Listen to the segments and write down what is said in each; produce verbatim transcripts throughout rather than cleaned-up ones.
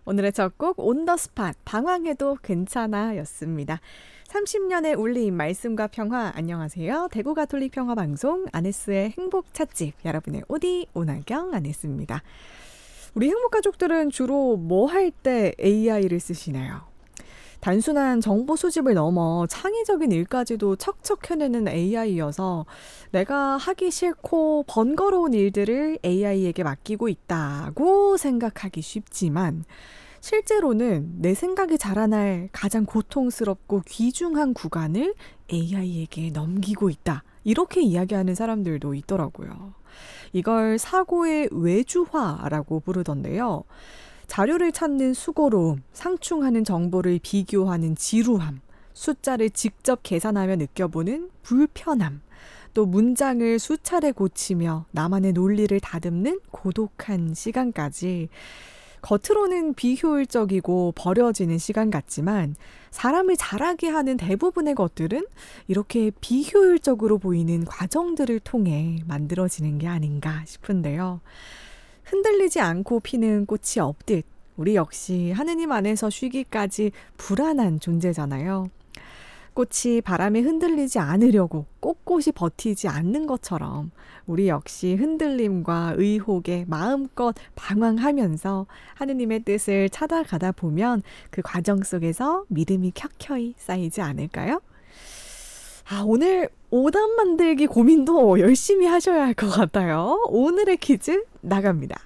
오늘의 첫 곡 온 더 스팟 방황해도 괜찮아 였습니다. 삼십 년의 울림 말씀과 평화. 안녕하세요. 대구 가톨릭 평화방송 아네스의 행복 찻집 여러분의 오디 오나경 아네스입니다. 우리 행복가족들은 주로 뭐 할 때 에이아이를 쓰시나요? 단순한 정보 수집을 넘어 창의적인 일까지도 척척 해내는 에이아이여서 내가 하기 싫고 번거로운 일들을 에이아이에게 맡기고 있다고 생각하기 쉽지만 실제로는 내 생각이 자라날 가장 고통스럽고 귀중한 구간을 에이아이에게 넘기고 있다. 이렇게 이야기하는 사람들도 있더라고요. 이걸 사고의 외주화라고 부르던데요. 자료를 찾는 수고로움, 상충하는 정보를 비교하는 지루함, 숫자를 직접 계산하며 느껴보는 불편함, 또 문장을 수차례 고치며 나만의 논리를 다듬는 고독한 시간까지 겉으로는 비효율적이고 버려지는 시간 같지만 사람을 자라게 하는 대부분의 것들은 이렇게 비효율적으로 보이는 과정들을 통해 만들어지는 게 아닌가 싶은데요. 흔들리지 않고 피는 꽃이 없듯 우리 역시 하느님 안에서 쉬기까지 불안한 존재잖아요. 꽃이 바람에 흔들리지 않으려고 꼿꼿이 버티지 않는 것처럼 우리 역시 흔들림과 의혹에 마음껏 방황하면서 하느님의 뜻을 찾아가다 보면 그 과정 속에서 믿음이 켜켜이 쌓이지 않을까요? 아, 오늘 오답 만들기 고민도 열심히 하셔야 할 것 같아요. 오늘의 퀴즈 나갑니다.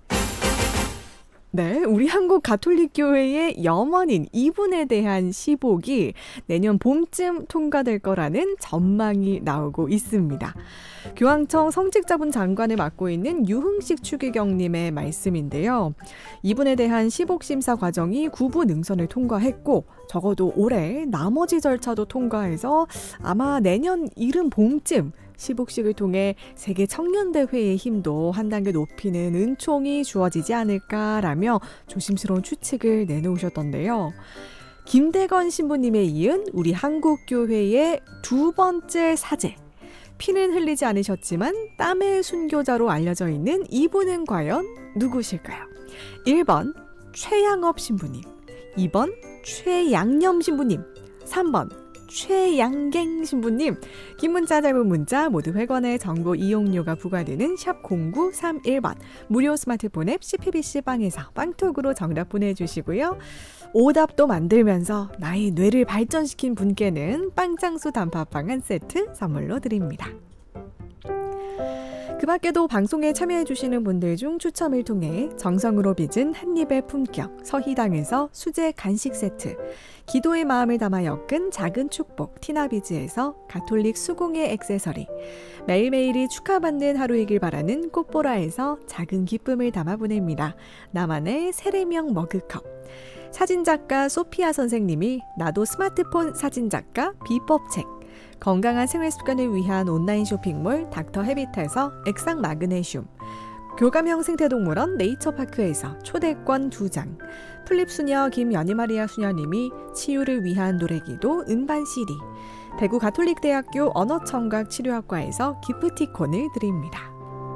네, 우리 한국 가톨릭교회의 염원인 이분에 대한 시복이 내년 봄쯤 통과될 거라는 전망이 나오고 있습니다. 교황청 성직자분 장관을 맡고 있는 유흥식 추기경님의 말씀인데요. 이분에 대한 시복 심사 과정이 구부 능선을 통과했고 적어도 올해 나머지 절차도 통과해서 아마 내년 이른 봄쯤 시복식을 통해 세계 청년대회의 힘도 한 단계 높이는 은총이 주어지지 않을까라며 조심스러운 추측을 내놓으셨던데요. 김대건 신부님에 이은 우리 한국교회의 두 번째 사제. 피는 흘리지 않으셨지만 땀의 순교자로 알려져 있는 이분은 과연 누구실까요? 일 번 최양업 신부님, 이 번 최양념 신부님, 삼 번 최양갱 신부님. 긴 문자 짧은 문자 모두 백 원의 정보 이용료가 부과되는 샵 공구삼일 번 무료 스마트폰 앱 씨피비씨 빵에서 빵톡으로 정답 보내주시고요. 오답도 만들면서 나의 뇌를 발전시킨 분께는 빵장수 단팥빵 한 세트 선물로 드립니다. 그 밖에도 방송에 참여해주시는 분들 중 추첨을 통해 정성으로 빚은 한입의 품격 서희당에서 수제 간식 세트, 기도의 마음을 담아 엮은 작은 축복 티나비즈에서 가톨릭 수공예 액세서리, 매일매일이 축하받는 하루이길 바라는 꽃보라에서 작은 기쁨을 담아 보냅니다. 나만의 세례명 머그컵, 사진작가 소피아 선생님이 나도 스마트폰 사진작가 비법책, 건강한 생활습관을 위한 온라인 쇼핑몰 닥터 헤비트에서 액상 마그네슘, 교감형 생태동물원 네이처파크에서 초대권 두 장, 플립수녀 김연희마리아 수녀님이 치유를 위한 노래기도 음반 씨디, 대구 가톨릭대학교 언어청각 치료학과에서 기프티콘을 드립니다.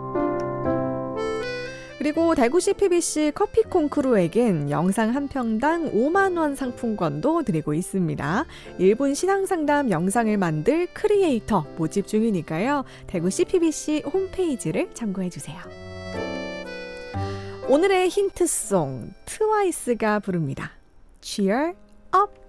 그리고 대구 씨피비씨 커피 콩쿠르에겐 영상 한 평당 오만 원 상품권도 드리고 있습니다. 일본 신앙상담 영상을 만들 크리에이터 모집 중이니까요. 대구 씨피비씨 홈페이지를 참고해주세요. 오늘의 힌트송 트와이스가 부릅니다. Cheer up!